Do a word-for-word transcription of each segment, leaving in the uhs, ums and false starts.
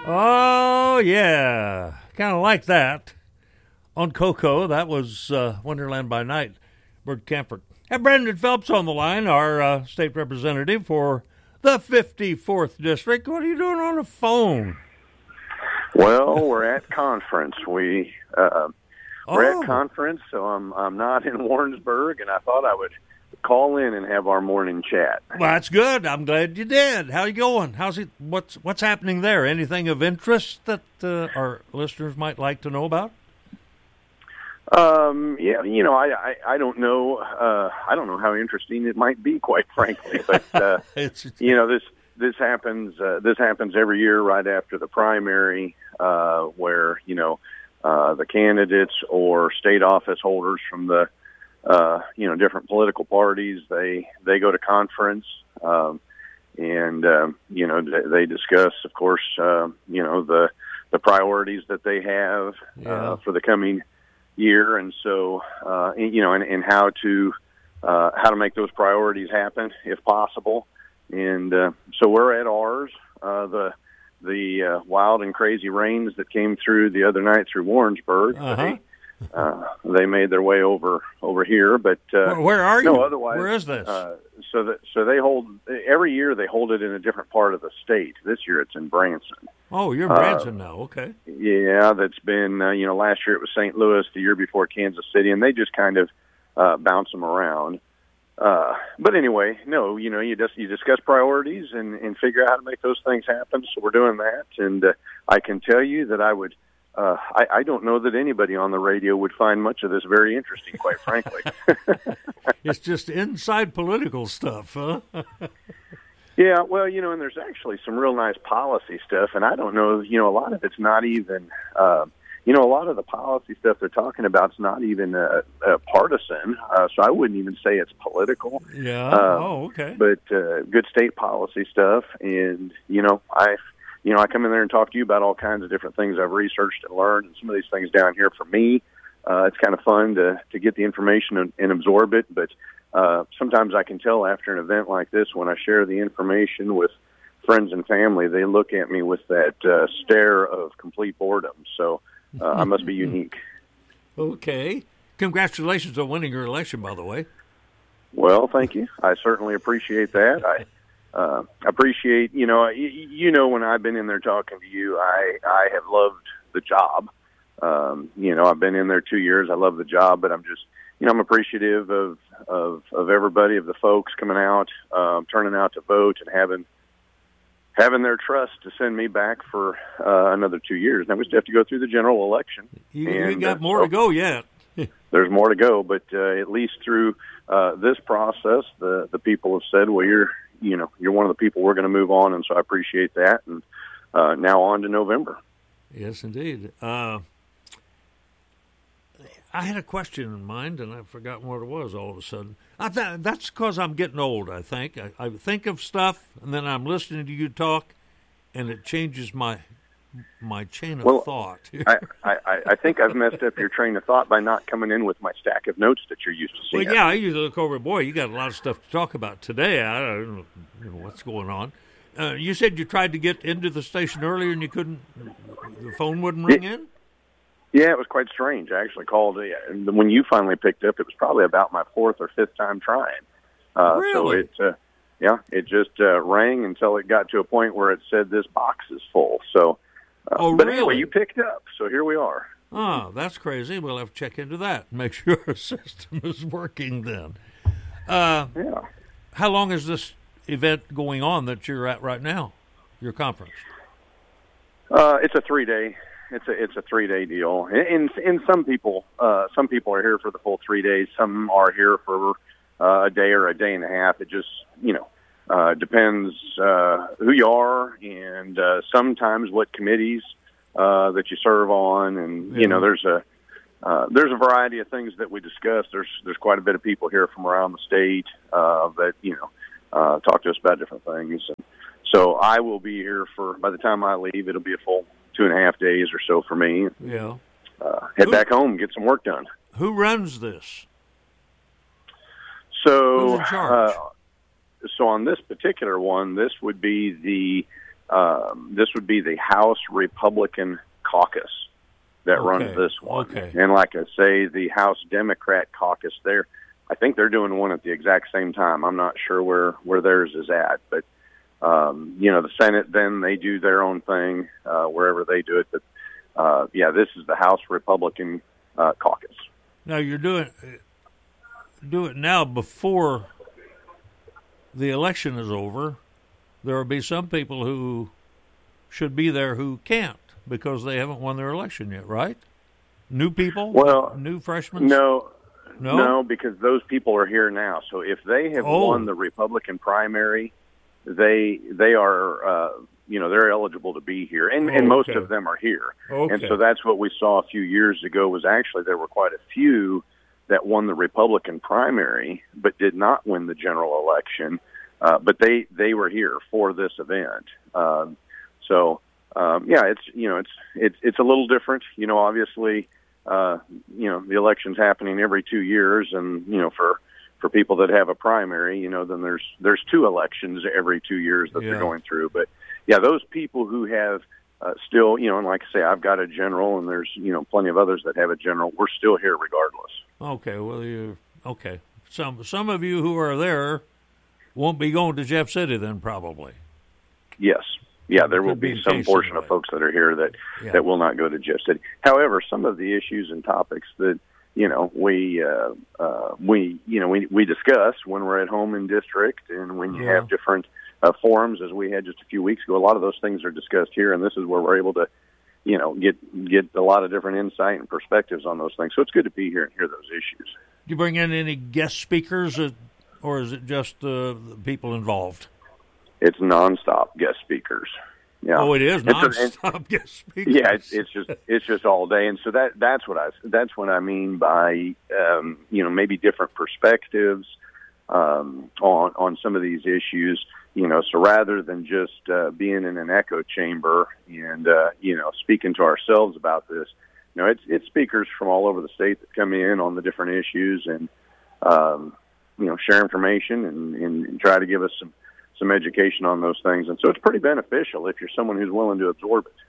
Oh, yeah. Kind of like that. On Coco, that was uh, Wonderland by Night, Bert Kaempfert. And Brandon Phelps on the line, our uh, state representative for the fifty-fourth District. What are you doing on the phone? Well, we're at conference. We, uh, we're Oh. at conference, so I'm I'm not in Warrensburg, and I thought I would call in and have our morning chat. Well, that's good. I'm glad you did. How you going? How's it? What's what's happening there? Anything of interest that uh, our listeners might like to know about? Um, yeah, you know, I, I, I don't know, uh, I don't know how interesting it might be, quite frankly, but, uh, It's you know, this, this happens, uh, this happens every year right after the primary, uh, where, you know, uh, the candidates or state office holders from the, uh, you know, different political parties, they, they go to conference, um, and, um, you know, they, they discuss, of course, uh, you know, the, the priorities that they have, Yeah. uh, for the coming year, and so uh, you know, and, and how to uh, how to make those priorities happen if possible. And uh, so we're at ours. Uh, the the uh, wild and crazy rains that came through the other night through Warrensburg, Uh-huh. they, uh, they made their way over over here. But uh, where, where are you? no, otherwise, Where is this? Uh, so that so they hold every year. They hold it in a different part of the state. This year it's in Branson. oh, you're in Branson now. Okay. Yeah, that's been, uh, you know, last year it was Saint Louis, the year before Kansas City, and they just kind of uh, bounce them around. Uh, but anyway, no, you know, you just you discuss priorities and, and figure out how to make those things happen. So we're doing that, and uh, I can tell you that I would. Uh, I, I don't know that anybody on the radio would find much of this very interesting, quite frankly. It's just inside political stuff, huh? Yeah, well, you know, and there's actually some real nice policy stuff, and I don't know, you know, a lot of it's not even, uh, you know, a lot of the policy stuff they're talking about is not even uh, uh, partisan, uh, so I wouldn't even say it's political. Yeah. Uh, oh, okay. But uh, good state policy stuff, and, you know, I, you know, I come in there and talk to you about all kinds of different things I've researched and learned, and some of these things down here for me, uh, it's kind of fun to, to get the information and, and absorb it, but Uh, sometimes I can tell after an event like this, when I share the information with friends and family, they look at me with that uh, stare of complete boredom. So uh, I must be unique. Okay. Congratulations on winning your election, by the way. Well, thank you. I certainly appreciate that. I uh, appreciate, you know, you, you know, when I've been in there talking to you, I, I have loved the job. Um, you know, I've been in there two years. I love the job, but I'm just, you know, I'm appreciative of, of, of everybody, of the folks coming out, um, turning out to vote, and having having their trust to send me back for uh, another two years. Now we still have to go through the general election. You, and, you got uh, more so to go yet. There's more to go, but uh, at least through uh, this process, the the people have said, "Well, you're you know you're one of the people we're going to move on," and so I appreciate that. And uh, now on to November. Yes, indeed. Uh, I had a question in mind, and I've forgotten what it was all of a sudden. I th- that's because I'm getting old, I think. I, I think of stuff, and then I'm listening to you talk, and it changes my my chain of well, thought. I, I, I think I've messed up your train of thought by not coming in with my stack of notes that you're used to seeing. Well, yeah, I usually look over, boy, you got a lot of stuff to talk about today. I don't know, you know what's going on. Uh, you said you tried to get into the station earlier, and you couldn't, the phone wouldn't ring in? Yeah, it was quite strange. I actually called, uh, and when you finally picked up, it was probably about my fourth or fifth time trying. Uh, Really? So it, uh, yeah, it just uh, rang until it got to a point where it said this box is full. So, uh, Oh, but really? anyway, you picked up, so here we are. Oh, that's crazy. We'll have to check into that and make sure our system is working then. Uh, Yeah. how long is this event going on that you're at right now, your conference? Uh, it's a three day. It's a it's a three day deal. And and some people uh, some people are here for the full three days. Some are here for uh, a day or a day and a half. It just you know uh, depends uh, who you are, and uh, sometimes what committees uh, that you serve on. And Yeah. you know there's a uh, there's a variety of things that we discuss. There's there's quite a bit of people here from around the state uh, that you know uh, talk to us about different things. And so I will be here for. By the time I leave, it'll be a full two and a half days or so for me. Yeah. Uh, head Who- back home, get some work done. Who runs this? So, Who's in charge? Uh, so on this particular one, this would be the um, this would be the House Republican Caucus that okay. runs this one. Okay. And like I say, the House Democrat Caucus there, I think they're doing one at the exact same time. I'm not sure where, where theirs is at, but, um, you know, the Senate, then they do their own thing, uh, wherever they do it. But, uh, yeah, this is the House Republican uh, Caucus. Now you're doing, do it now before the election is over. There will be some people who should be there who can't because they haven't won their election yet, right? New people? Well, new freshmen? No, no, no, because those people are here now. So if they have oh. won the Republican primary, they they are, uh, you know, they're eligible to be here, and, oh, and most okay. of them are here. Okay. And so that's what we saw a few years ago. Was actually there were quite a few that won the Republican primary but did not win the general election. Uh, but they, they were here for this event. Um, so, um, yeah, it's, you know, it's, it's, it's a little different, you know, obviously, uh, you know, the election's happening every two years and, you know, for, for people that have a primary, you know, then there's, there's two elections every two years that yeah. they're going through. But yeah, those people who have, uh, still, you know, and like I say, I've got a general and there's, you know, plenty of others that have a general. We're still here regardless. Okay. Well, you, okay. Some, some of you who are there won't be going to Jeff City then, probably. Yes. Yeah, there will be be some portion of folks that are here that, yeah. that will not go to Jeff City. However, some of the issues and topics that, you know, we, uh, uh, we, you know, we, we discuss when we're at home in district and when you yeah. have different uh, forums, as we had just a few weeks ago, a lot of those things are discussed here, and this is where we're able to, you know, get get a lot of different insight and perspectives on those things. So it's good to be here and hear those issues. Do you bring in any guest speakers, or is it just uh, the people involved? It's nonstop guest speakers. Yeah. Oh, it is nonstop and, guest speakers. Yeah, it's, it's just it's just all day, and so that that's what I that's what I mean by um, you know, maybe different perspectives um, on on some of these issues. You know, so rather than just uh, being in an echo chamber and uh, you know, speaking to ourselves about this, you know, it's it's speakers from all over the state that come in on the different issues and um, you know, share information and, and, and try to give us some. some education on those things. And so it's pretty beneficial if you're someone who's willing to absorb it.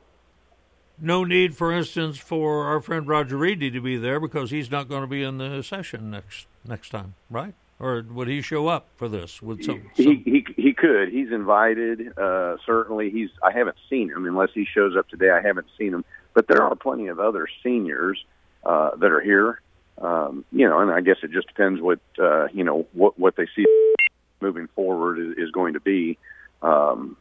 No need, for instance, for our friend Roger Reedy to be there because he's not going to be in the session next next time, right? Or would he show up for this? With some, he, some... he he could. He's invited. Uh, certainly, he's. I haven't seen him unless he shows up today. I haven't seen him, but there are plenty of other seniors uh, that are here. Um, you know, and I guess it just depends what uh, you know what what they see moving forward is, is going to be. Um,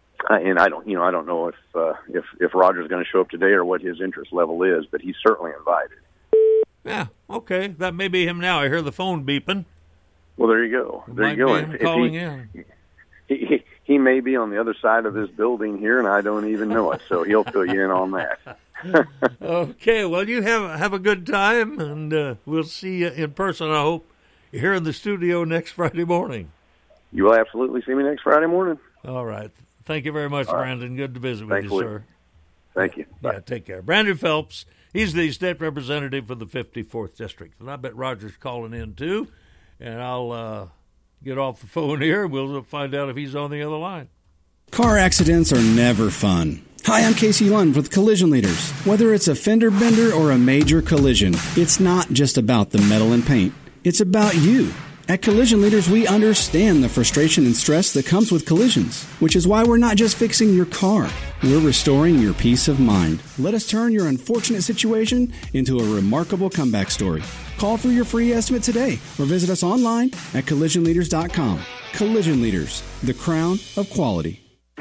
and I don't, you know, I don't know if uh, if if Roger's going to show up today or what his interest level is, but he's certainly invited. Yeah, okay, that may be him now. I hear the phone beeping. Well, there you go. It there might you go. Be him if, calling if he, in. He, he he may be on the other side of this building here, and I don't even know it. So he'll fill you in on that. Okay, well, you have have a good time, and uh, we'll see you in person. I hope here in the studio next Friday morning. You will absolutely see me next Friday morning. All right. Thank you very much, All Brandon. right. Good to visit with Thanks, you, Lee. sir. Thank you. Yeah, Bye. take care. Brandon Phelps, he's the state representative for the fifty-fourth District. And I bet Roger's calling in, too. And I'll uh, get off the phone here. We'll find out if he's on the other line. Car accidents are never fun. Hi, I'm Casey Lund with Collision Leaders. Whether it's a fender bender or a major collision, it's not just about the metal and paint. It's about you. At Collision Leaders, we understand the frustration and stress that comes with collisions, which is why we're not just fixing your car. We're restoring your peace of mind. Let us turn your unfortunate situation into a remarkable comeback story. Call for your free estimate today or visit us online at collision leaders dot com. Collision Leaders, the crown of quality.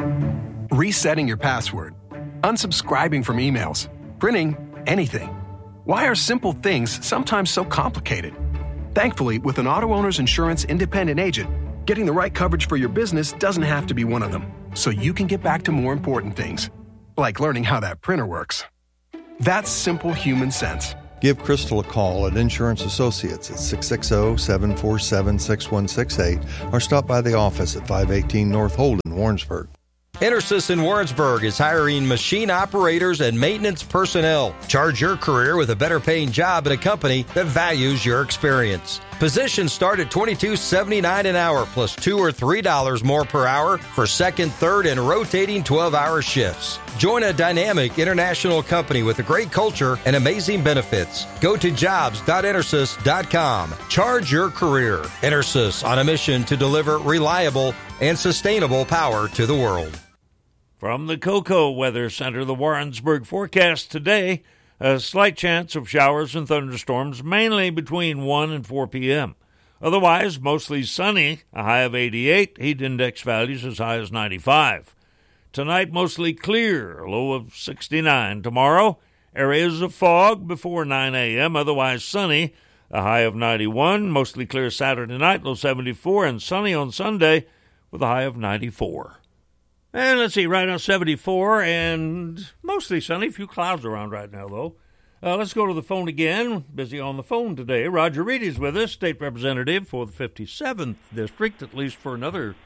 Resetting your password, unsubscribing from emails, printing anything. Why are simple things sometimes so complicated? Thankfully, with an Auto Owners Insurance independent agent, getting the right coverage for your business doesn't have to be one of them, so you can get back to more important things, like learning how that printer works. That's simple human sense. Give Crystal a call at Insurance Associates at six six zero, seven four seven, six one six eight or stop by the office at five eighteen North Holden, Warrensburg. Intersys in Warrensburg is hiring machine operators and maintenance personnel. Charge your career with a better paying job at a company that values your experience. Positions start at twenty-two seventy-nine an hour, plus two or three dollars more per hour for second, third, and rotating twelve-hour shifts. Join a dynamic international company with a great culture and amazing benefits. Go to jobs dot intersys dot com. Charge your career. Intersys, on a mission to deliver reliable and sustainable power to the world. From the Cocoa Weather Center, the Warrensburg forecast today, a slight chance of showers and thunderstorms, mainly between one and four p.m. Otherwise, mostly sunny, a high of eighty-eight, heat index values as high as ninety-five. Tonight, mostly clear, a low of sixty-nine. Tomorrow, areas of fog before nine a.m., otherwise sunny, a high of ninety-one. Mostly clear Saturday night, low seventy-four, and sunny on Sunday with a high of ninety-four. And let's see, right now seventy-four and mostly sunny. A few clouds around right now, though. Uh, let's go to the phone again. Busy on the phone today. Roger Reedy's with us, state representative for the fifty-seventh District, at least for another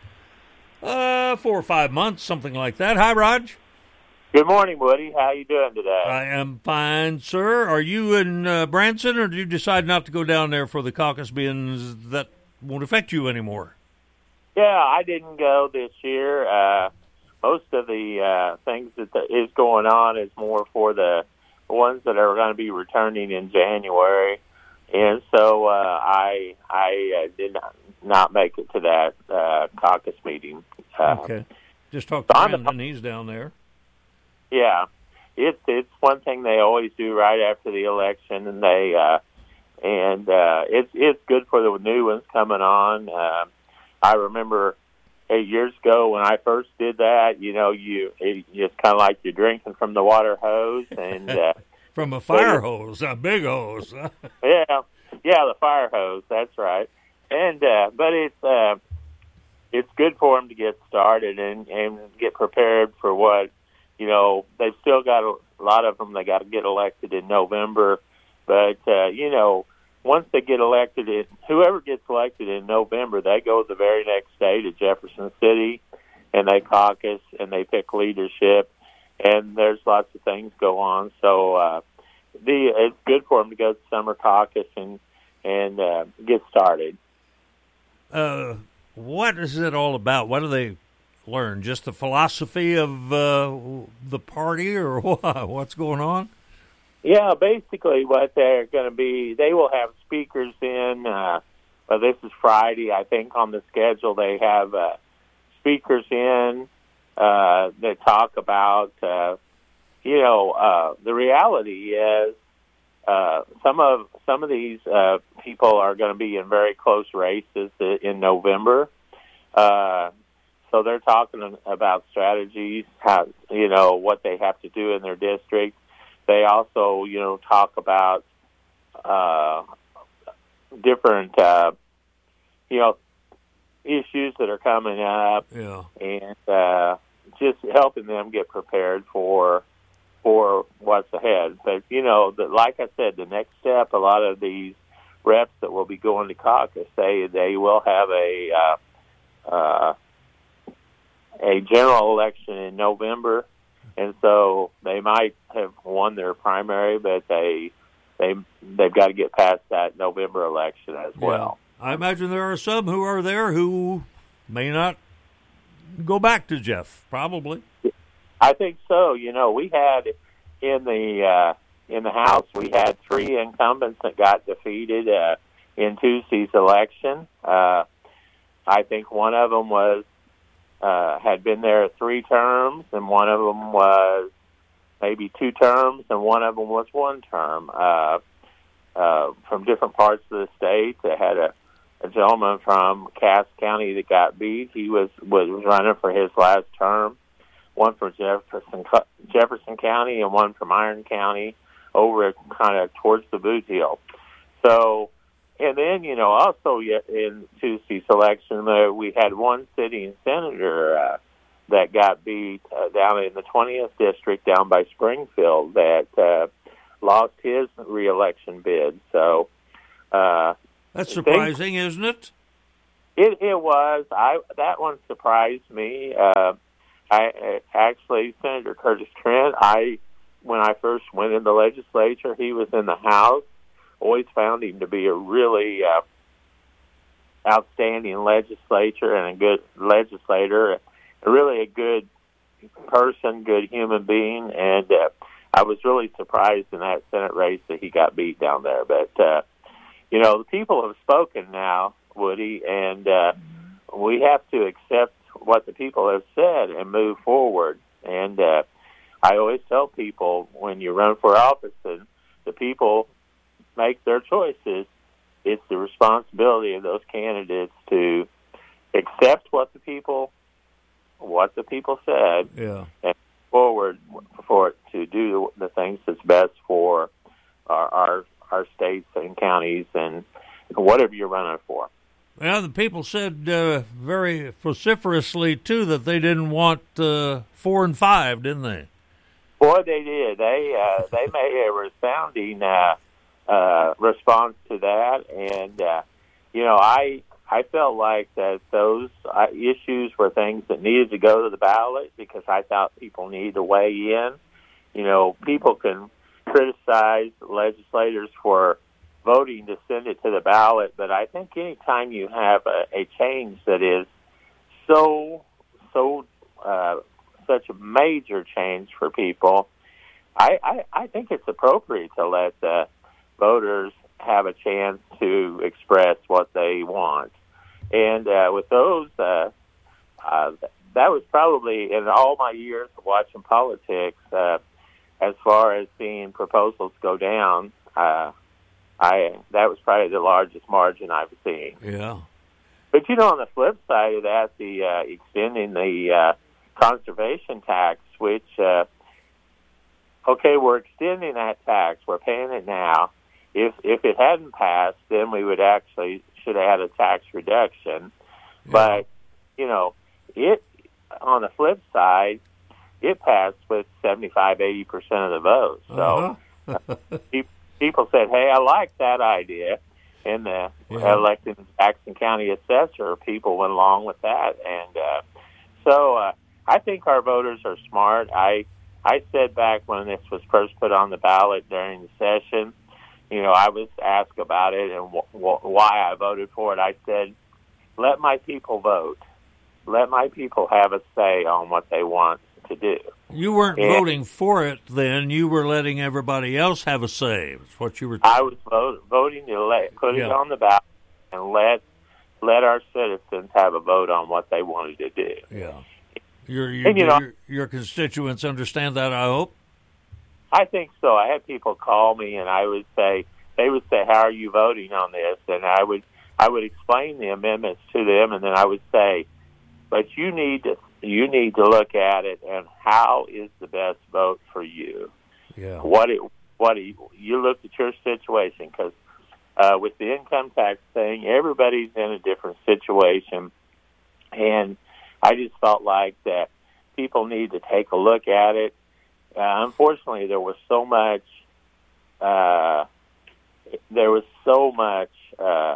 uh, four or five months, something like that. Hi, Raj. Good morning, Woody. How you doing today? I am fine, sir. Are you in uh, Branson, or did you decide not to go down there for the caucus, being that won't affect you anymore? Yeah, I didn't go this year. Uh, most of the uh, things that the, is going on is more for the ones that are going to be returning in January, and so uh, I I uh, did not, not make it to that uh, caucus meeting. Uh, okay, just talk to Brandon. He's down there. Yeah, it's it's one thing they always do right after the election, and they uh, and uh, it's it's good for the new ones coming on. Uh, I remember eight years ago when I first did that. You know, you it, it's kind of like you're drinking from the water hose, and uh, from a fire hose, a big hose. yeah, yeah, the fire hose. That's right. And uh, but it's uh, it's good for them to get started and and get prepared for what. You know, they've still got a lot of them. They got to get elected in November, but uh, you know, once they get elected, in, whoever gets elected in November, they go the very next day to Jefferson City, and they caucus and they pick leadership, and there's lots of things go on. So uh, the it's good for them to go to summer caucus and and uh, get started. Uh, what is it all about? What do they learn? Just the philosophy of uh, the party, or what? What's going on? Yeah, basically what they're going to be, they will have speakers in, uh, well, this is Friday, I think on the schedule they have uh, speakers in uh, that talk about, uh, you know, uh, the reality is uh, some of some of these uh, people are going to be in very close races in November. Uh So they're talking about strategies, how, you know, what they have to do in their district. They also, you know, talk about uh, different, uh, you know, issues that are coming up, yeah, and uh, just helping them get prepared for for what's ahead. But you know, the, like I said, the next step, a lot of these reps that will be going to caucus, they they will have a uh, uh, a general election in November, and so they might have won their primary, but they they they've got to get past that November election as yeah. well. I imagine there are some who are there who may not go back to Jeff. Probably. I think so. You know, we had in the uh, in the House, we had three incumbents that got defeated uh, in Tuesday's election. Uh, I think one of them was. Uh, had been there three terms, and one of them was maybe two terms, and one of them was one term. Uh, uh, from different parts of the state, they had a, a gentleman from Cass County that got beat. He was was running for his last term. One from Jefferson Jefferson County and one from Iron County, over kind of towards the Boot Hill. So. And then, you know, also in Tuesday's election, uh, we had one sitting senator uh, that got beat uh, down in the twentieth district down by Springfield that uh, lost his reelection bid. So uh, that's surprising, things, isn't it? It it was. I that one surprised me. Uh, I actually Senator Curtis Trent. I when I first went in the legislature, he was in the House. Always found him to be a really uh, outstanding legislature and a good legislator, really a good person, good human being, and uh, I was really surprised in that Senate race that he got beat down there. But, uh, you know, the people have spoken now, Woody, and uh, we have to accept what the people have said and move forward. And uh, I always tell people, when you run for office and the people make their choices, it's the responsibility of those candidates to accept what the people what the people said, yeah, and forward for it to do the things that's best for our our, our states and counties and whatever you're running for. Well, the people said uh, very vociferously, too, that they didn't want uh, four and five, didn't they? Boy, they did. They uh, they made a resounding uh, uh, response to that, and uh, you know, I I felt like that those uh, issues were things that needed to go to the ballot because I thought people needed to weigh in. You know, people can criticize legislators for voting to send it to the ballot, but I think any time you have a, a change that is so so uh, such a major change for people, I, I, I think it's appropriate to let the voters have a chance to express what they want. And uh, with those, uh, uh, that was probably in all my years of watching politics, uh, as far as seeing proposals go down, uh, I that was probably the largest margin I've seen. Yeah. But, you know, on the flip side of that, the uh, extending the uh, conservation tax, which, uh, okay, we're extending that tax. We're paying it now. If if it hadn't passed, then we would actually should have had a tax reduction. Yeah. But, you know, it on the flip side, it passed with seventy-five, eighty percent of the votes. So uh-huh. uh, people said, hey, I like that idea. And the yeah. elected Jackson County assessor, people went along with that. And uh, so uh, I think our voters are smart. I I said back when this was first put on the ballot during the session, you know, I was asked about it and w- w- why I voted for it. I said, let my people vote. Let my people have a say on what they want to do. You weren't and voting for it then. You were letting everybody else have a say. That's what you were I was vote, voting to let, put yeah. it on the ballot and let let our citizens have a vote on what they wanted to do. Yeah. Your, your, and, you know, your, your constituents understand that, I hope? I think so. I had people call me, and I would say, they would say, how are you voting on this? And I would I would explain the amendments to them, and then I would say, but you need to you need to look at it and how is the best vote for you? Yeah. What it what it, you look at your situation, because uh, with the income tax thing, everybody's in a different situation, and I just felt like that people need to take a look at it. Uh, unfortunately, there was so much. Uh, there was so much uh,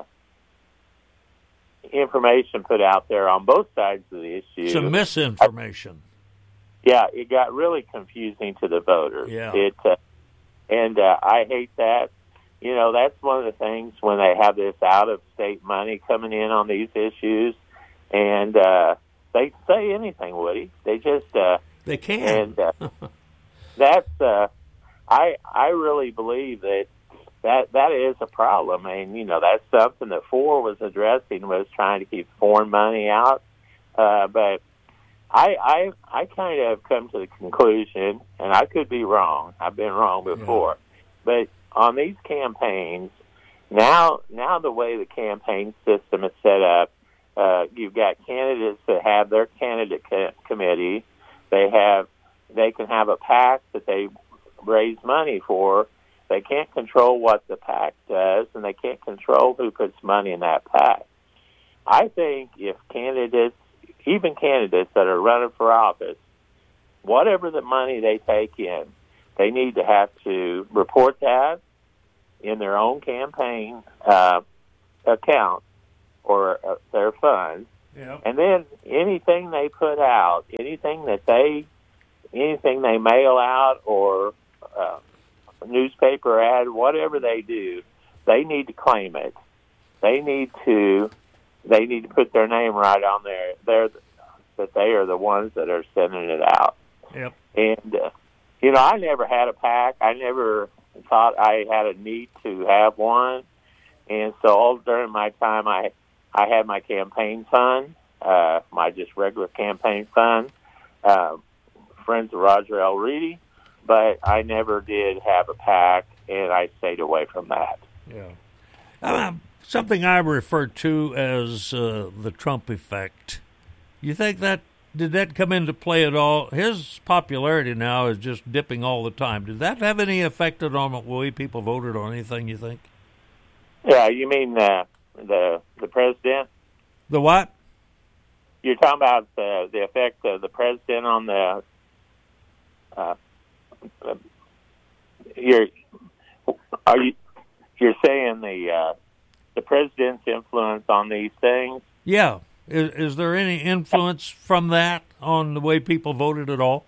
information put out there on both sides of the issue. Some misinformation. I, yeah, it got really confusing to the voters. Yeah. It, uh, and uh, I hate that. You know, that's one of the things when they have this out-of-state money coming in on these issues, and uh, they say anything, Woody. They just uh, they can. And uh, that's uh, I I really believe that. That that is a problem, and you know that's something that Ford was addressing, was trying to keep foreign money out. Uh, but I I I kind of come to the conclusion, and I could be wrong. I've been wrong before, yeah. But on these campaigns now, now the way the campaign system is set up, uh, you've got candidates that have their candidate co- committee. They have they can have a PAC that they raise money for. They can't control what the PAC does, and they can't control who puts money in that PAC. I think if candidates, even candidates that are running for office, whatever the money they take in, they need to have to report that in their own campaign uh, account or uh, their funds. Yep. And then anything they put out, anything that they, anything they mail out or uh, newspaper ad, whatever they do, they need to claim it. They need to they need to put their name right on there. They're that they are the ones that are sending it out. Yep. And uh, you know, I never had a PAC. I never thought I had a need to have one. And so all during my time, I I had my campaign fund, uh, my just regular campaign fund, uh, friends of Roger L. Reedy, but I never did have a PAC, and I stayed away from that. Yeah. Um, something I refer to as uh, the Trump effect. You think that, did that come into play at all? His popularity now is just dipping all the time. Did that have any effect on the way people voted on anything, you think? Yeah, you mean uh, the the president? The what? You're talking about the, the effect of the president on the... Uh, uh, you're, are you, you're saying the uh, the president's influence on these things? Yeah. Is, is there any influence from that on the way people voted at all?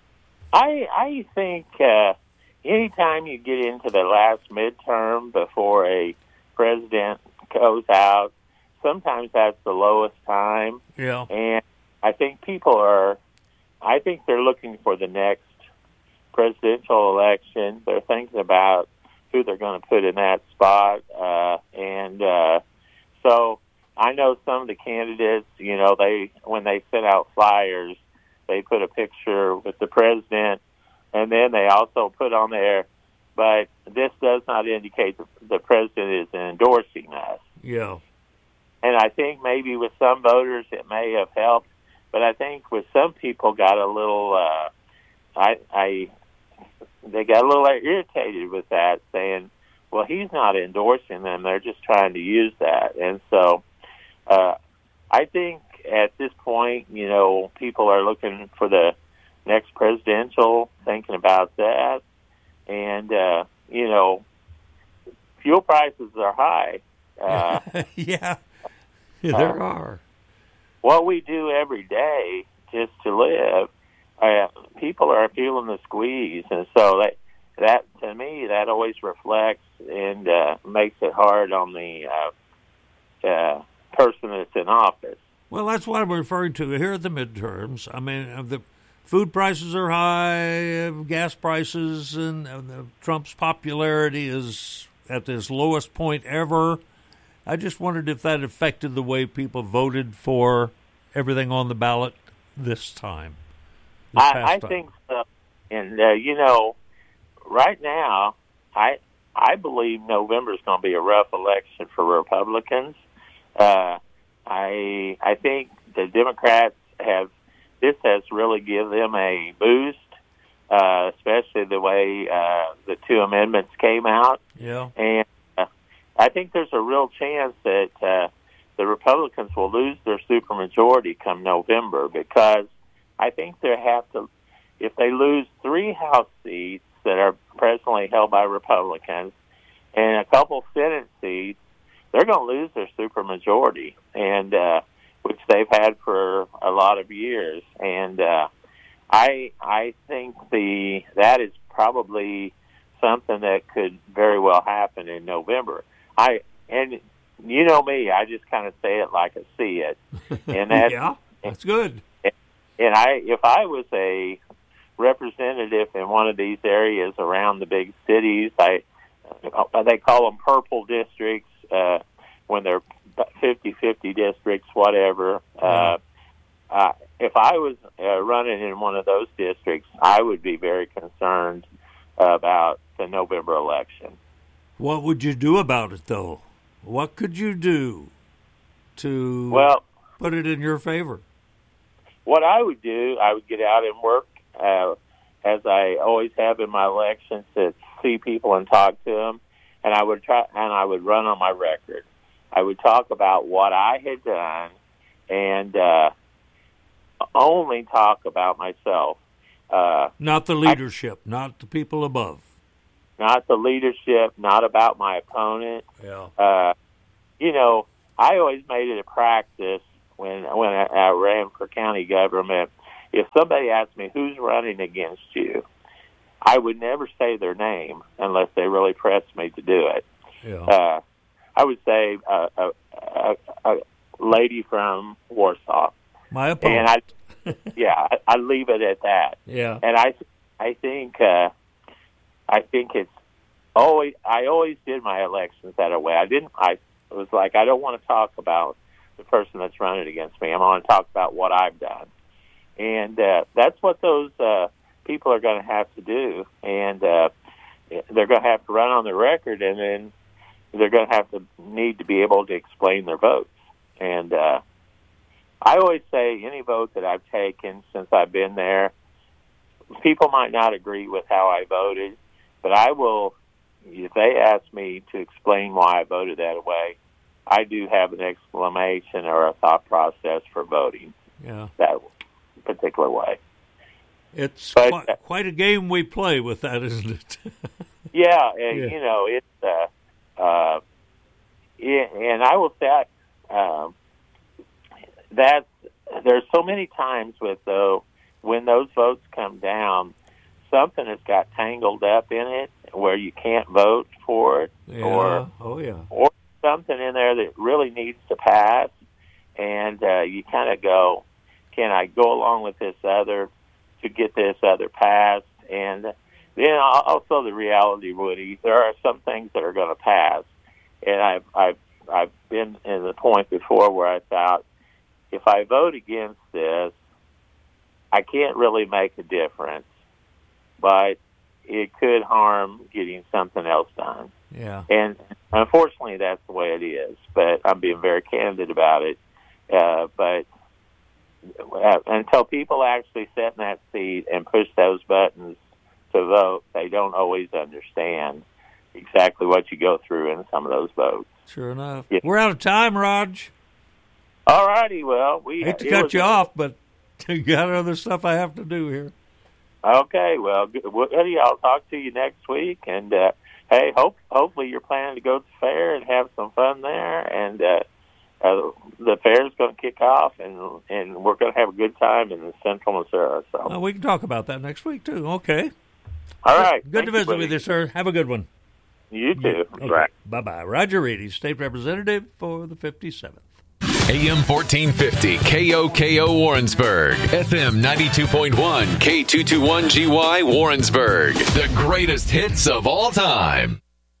I I think uh, anytime you get into the last midterm before a president goes out, sometimes that's the lowest time. Yeah. And I think people are, I think they're looking for the next presidential election. They're thinking about who they're going to put in that spot. Uh, and uh, so... I know some of the candidates, you know, they when they sent out flyers, they put a picture with the president, and then they also put on there, but this does not indicate that the president is endorsing us. Yeah. And I think maybe with some voters it may have helped, but I think with some people got a little, uh, I, I, they got a little irritated with that, saying, well, he's not endorsing them, they're just trying to use that. And so... Uh, I think at this point, you know, people are looking for the next presidential, thinking about that. And, uh, you know, fuel prices are high. Uh, yeah, yeah there uh, are. What we do every day just to live, uh, people are feeling the squeeze. And so that, that to me, that always reflects and uh, makes it hard on the uh, uh person that's in office. Well, that's what I'm referring to here at the midterms. I mean, the food prices are high, gas prices, and, and the, Trump's popularity is at its lowest point ever. I just wondered if that affected the way people voted for everything on the ballot this time. This I, I time. think so. And, uh, you know, right now, I I believe November is going to be a rough election for Republicans. Uh, I I think the Democrats have, this has really given them a boost, uh, especially the way uh, the two amendments came out. Yeah. And uh, I think there's a real chance that uh, the Republicans will lose their supermajority come November, because I think they have to, if they lose three House seats that are presently held by Republicans and a couple Senate seats, they're going to lose their supermajority, and uh, which they've had for a lot of years. And uh, I I think the that is probably something that could very well happen in November. I and you know me, I just kind of say it like I see it, and that yeah, that's good. And I, if I was a representative in one of these areas around the big cities, I they call them purple districts. Uh, when they're fifty-fifty districts, whatever. Uh, uh, if I was uh, running in one of those districts, I would be very concerned about the November election. What would you do about it, though? What could you do to well, put it in your favor? What I would do, I would get out and work, uh, as I always have in my elections, to see people and talk to them. And I would try, and I would run on my record. I would talk about what I had done, and uh, only talk about myself. Uh, not the leadership, I, not the people above. Not the leadership, not about my opponent. Yeah. Uh, you know, I always made it a practice when when I, I ran for county government. If somebody asked me who's running against you, I would never say their name unless they really pressed me to do it. Yeah. Uh, I would say uh, uh, uh, uh, lady from Warsaw. My opponent. And I, yeah, I, I leave it at that. Yeah. And I, I think, uh, I think it's always. I always did my elections that way. I didn't. I was like, I don't want to talk about the person that's running against me. I want to talk about what I've done, and uh, that's what those uh, people are going to have to do. And uh, they're going to have to run on the record, and then they're going to have to need to be able to explain their votes. And uh, I always say, any vote that I've taken since I've been there, people might not agree with how I voted, but I will, if they ask me to explain why I voted that way, I do have an explanation or a thought process for voting yeah. that particular way. It's but, quite, uh, quite a game we play with that, isn't it? yeah, yeah, you know, it's, uh, uh, it, and I will say, um, that there's so many times with, though, when those votes come down, something has got tangled up in it where you can't vote for it, yeah. or oh yeah, or something in there that really needs to pass, and uh, you kind of go, can I go along with this other to get this other passed? And then also the reality, Woody, there are some things that are going to pass, and I've I've I've been in the point before where I thought, if I vote against this, I can't really make a difference, but it could harm getting something else done. Yeah. And unfortunately, that's the way it is. But I'm being very candid about it. Uh, but uh, until people actually sit in that seat and push those buttons to vote, they don't always understand exactly what you go through in some of those votes. Sure enough. Yeah. We're out of time, Raj. All righty. Well, we hate to cut you off, but you got other stuff I have to do here. Okay, well, Woody, I'll talk to you next week, and uh, hey, hope hopefully you're planning to go to the fair and have some fun there, and uh, uh, the fair is going to kick off, and and we're going to have a good time in Central Missouri. So well, we can talk about that next week too. Okay. All right. Good Thank to visit you, with you, sir. Have a good one. You too. Okay. Right. Bye bye. Roger Reedy, State Representative for the fifty-seventh. A M fourteen fifty K O K O Warrensburg, F M ninety-two point one K two twenty-one G Y Warrensburg. The greatest hits of all time.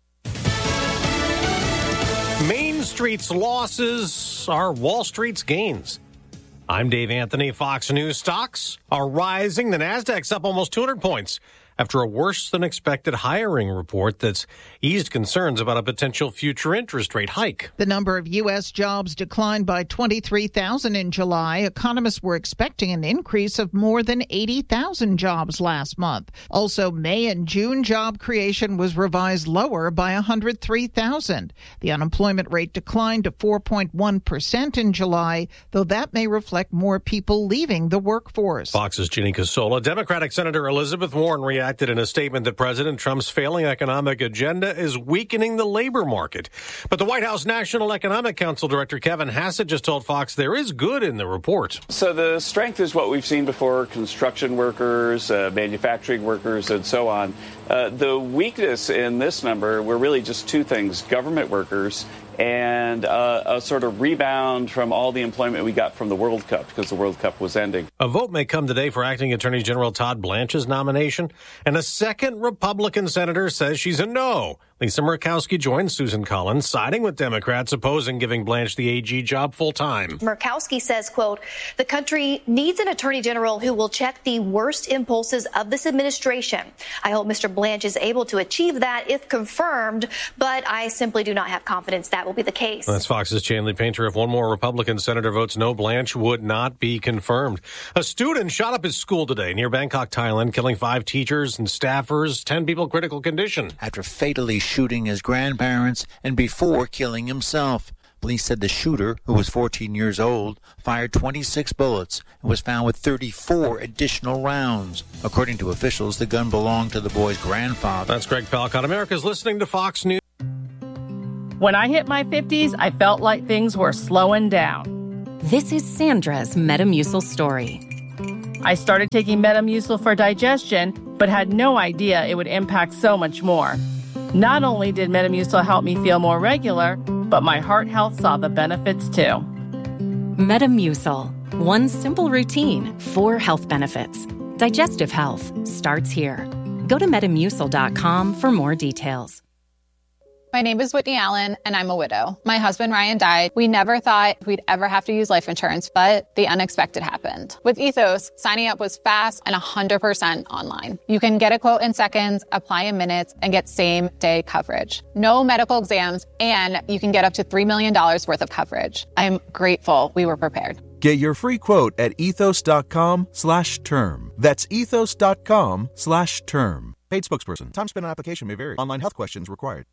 Main Street's losses are Wall Street's gains. I'm Dave Anthony. Fox News stocks are rising. The Nasdaq's up almost two hundred points after a worse-than-expected hiring report that's eased concerns about a potential future interest rate hike. The number of U S jobs declined by twenty-three thousand in July. Economists were expecting an increase of more than eighty thousand jobs last month. Also, May and June job creation was revised lower by one hundred three thousand. The unemployment rate declined to four point one percent in July, though that may reflect more people leaving the workforce. Fox's Ginny Casola. Democratic Senator Elizabeth Warren reacted in a statement that President Trump's failing economic agenda is weakening the labor market. But the White House National Economic Council Director Kevin Hassett just told Fox there is good in the report. So the strength is what we've seen before: construction workers, uh, manufacturing workers, and so on. Uh, the weakness in this number were really just two things: government workers and uh, a sort of rebound from all the employment we got from the World Cup, because the World Cup was ending. A vote may come today for Acting Attorney General Todd Blanche's nomination, and a second Republican senator says she's a no. Lisa Murkowski joins Susan Collins, siding with Democrats opposing giving Blanche the A G job full-time. Murkowski says, quote, the country needs an attorney general who will check the worst impulses of this administration. I hope Mister Blanche is able to achieve that if confirmed, but I simply do not have confidence that will be the case. That's Fox's Chanley Painter. If one more Republican senator votes no, Blanche would not be confirmed. A student shot up his school today near Bangkok, Thailand, killing five teachers and staffers, ten people critical condition. After fatally shooting his grandparents and before killing himself. Police said the shooter, who was fourteen years old, fired twenty-six bullets and was found with thirty-four additional rounds. According to officials, the gun belonged to the boy's grandfather. That's Greg Palcott. America's listening to Fox News. When I hit my fifties, I felt like things were slowing down. This is Sandra's Metamucil story. I started taking Metamucil for digestion, but had no idea it would impact so much more. Not only did Metamucil help me feel more regular, but my heart health saw the benefits too. Metamucil. One simple routine, four health benefits. Digestive health starts here. Go to metamucil dot com for more details. My name is Whitney Allen, and I'm a widow. My husband, Ryan, died. We never thought we'd ever have to use life insurance, but the unexpected happened. With Ethos, signing up was fast and one hundred percent online. You can get a quote in seconds, apply in minutes, and get same-day coverage. No medical exams, and you can get up to three million dollars worth of coverage. I'm grateful we were prepared. Get your free quote at ethos.com slash term. That's ethos.com slash term. Paid spokesperson. Time spent on application may vary. Online health questions required.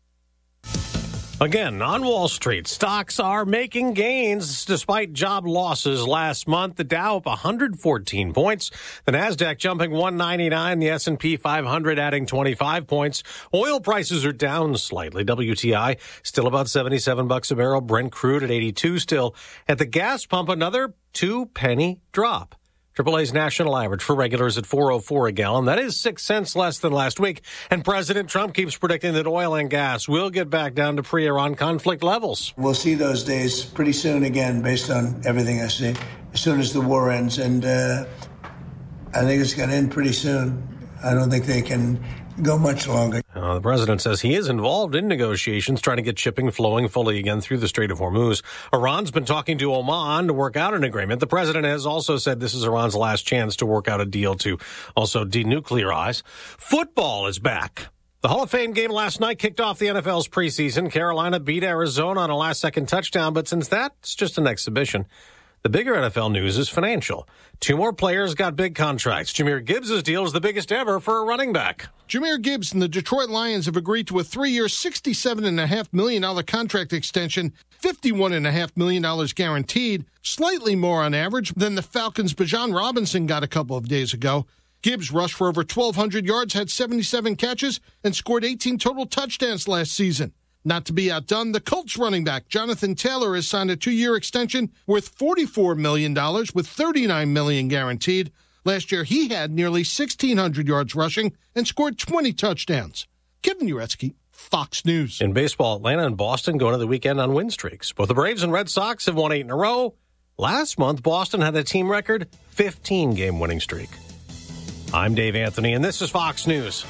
Again, on Wall Street, stocks are making gains despite job losses last month. The Dow up one hundred fourteen points, the Nasdaq jumping one ninety-nine, the S and P five hundred adding twenty-five points. Oil prices are down slightly. W T I still about seventy-seven bucks a barrel. Brent crude at eighty-two still. At the gas pump, another two penny drop. triple A's national average for regulars at four oh four a gallon. That is six cents less than last week. And President Trump keeps predicting that oil and gas will get back down to pre-Iran conflict levels. We'll see those days pretty soon again, based on everything I see, as soon as the war ends. And uh, I think it's going to end pretty soon. I don't think they can go much longer. Uh, the president says he is involved in negotiations trying to get shipping flowing fully again through the Strait of Hormuz. Iran's been talking to Oman to work out an agreement. The president has also said this is Iran's last chance to work out a deal to also denuclearize. Football is back. The Hall of Fame game last night kicked off the N F L's preseason. Carolina beat Arizona on a last-second touchdown, but since that's just an exhibition, the bigger N F L news is financial. Two more players got big contracts. Jahmyr Gibbs' deal is the biggest ever for a running back. Jahmyr Gibbs and the Detroit Lions have agreed to a three-year, sixty-seven point five million dollars contract extension, fifty-one point five million dollars guaranteed, slightly more on average than the Falcons' Bijan Robinson got a couple of days ago. Gibbs rushed for over twelve hundred yards, had seventy-seven catches, and scored eighteen total touchdowns last season. Not to be outdone, the Colts running back Jonathan Taylor has signed a two-year extension worth forty-four million dollars with thirty-nine million dollars guaranteed. Last year, he had nearly sixteen hundred yards rushing and scored twenty touchdowns. Kevin Uretsky, Fox News. In baseball, Atlanta and Boston go into the weekend on win streaks. Both the Braves and Red Sox have won eight in a row. Last month, Boston had a team record fifteen-game winning streak. I'm Dave Anthony, and this is Fox News.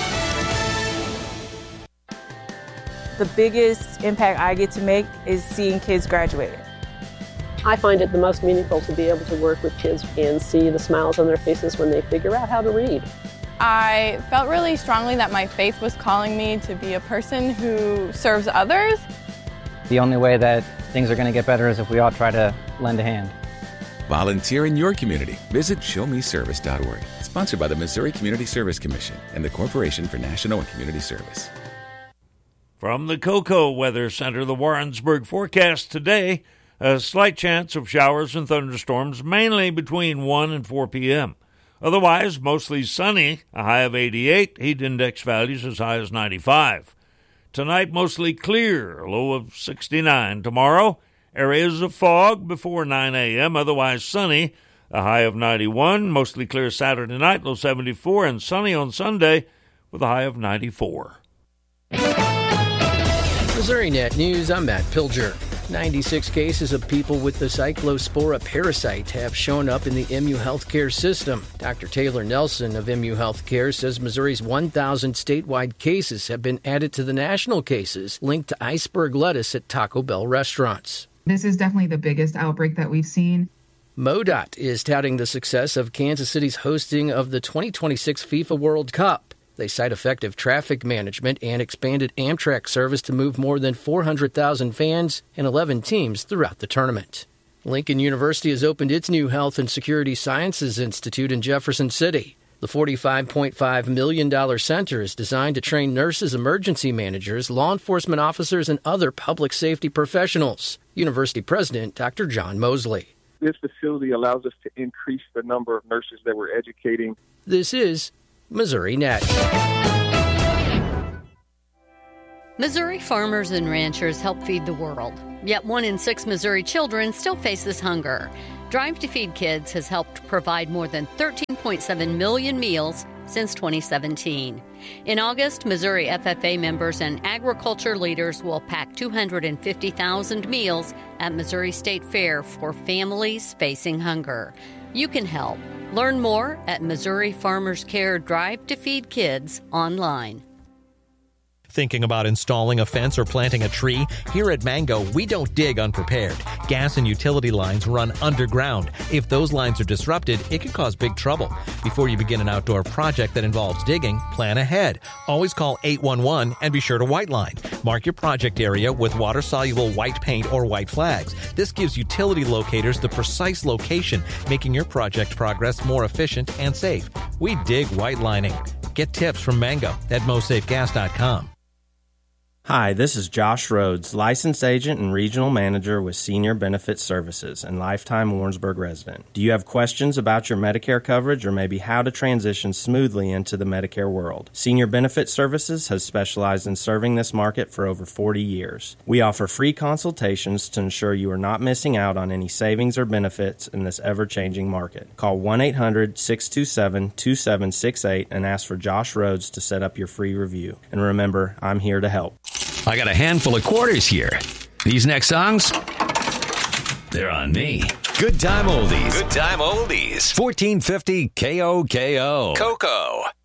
The biggest impact I get to make is seeing kids graduate. I find it the most meaningful to be able to work with kids and see the smiles on their faces when they figure out how to read. I felt really strongly that my faith was calling me to be a person who serves others. The only way that things are going to get better is if we all try to lend a hand. Volunteer in your community. Visit show me service dot org. Sponsored by the Missouri Community Service Commission and the Corporation for National and Community Service. From the Cocoa Weather Center, the Warrensburg forecast today, a slight chance of showers and thunderstorms, mainly between one and four p.m. Otherwise, mostly sunny, a high of eighty-eight, heat index values as high as ninety-five. Tonight, mostly clear, a low of sixty-nine. Tomorrow, areas of fog before nine a.m., otherwise sunny, a high of ninety-one. Mostly clear Saturday night, low seventy-four, and sunny on Sunday with a high of ninety-four. Missouri Net News, I'm Matt Pilger. ninety-six cases of people with the Cyclospora parasite have shown up in the M U Healthcare system. Doctor Taylor Nelson of M U Healthcare says Missouri's one thousand statewide cases have been added to the national cases linked to iceberg lettuce at Taco Bell restaurants. This is definitely the biggest outbreak that we've seen. MoDOT is touting the success of Kansas City's hosting of the twenty twenty-six FIFA World Cup. They cite effective traffic management and expanded Amtrak service to move more than four hundred thousand fans and eleven teams throughout the tournament. Lincoln University has opened its new Health and Security Sciences Institute in Jefferson City. The forty-five point five million dollars center is designed to train nurses, emergency managers, law enforcement officers, and other public safety professionals. University President Doctor John Mosley. This facility allows us to increase the number of nurses that we're educating. This is Missouri Net. Missouri farmers and ranchers help feed the world. Yet one in six Missouri children still faces hunger. Drive to Feed Kids has helped provide more than thirteen point seven million meals since twenty seventeen. In August, Missouri F F A members and agriculture leaders will pack two hundred fifty thousand meals at Missouri State Fair for families facing hunger. You can help. Learn more at Missouri Farmers Care Drive to Feed Kids online. Thinking about installing a fence or planting a tree? Here at Mango, we don't dig unprepared. Gas and utility lines run underground. If those lines are disrupted, it can cause big trouble. Before you begin an outdoor project that involves digging, plan ahead. Always call eight one one and be sure to white line. Mark your project area with water-soluble white paint or white flags. This gives utility locators the precise location, making your project progress more efficient and safe. We dig white lining. Get tips from Mango at mosafe gas dot com. Hi, this is Josh Rhodes, licensed agent and regional manager with Senior Benefits Services and lifetime Warrensburg resident. Do you have questions about your Medicare coverage or maybe how to transition smoothly into the Medicare world? Senior Benefits Services has specialized in serving this market for over forty years. We offer free consultations to ensure you are not missing out on any savings or benefits in this ever-changing market. Call one eight hundred, six two seven, two seven six eight and ask for Josh Rhodes to set up your free review. And remember, I'm here to help. I got a handful of quarters here. These next songs, they're on me. Good time oldies. Good time oldies. fourteen fifty K O K O. Coco.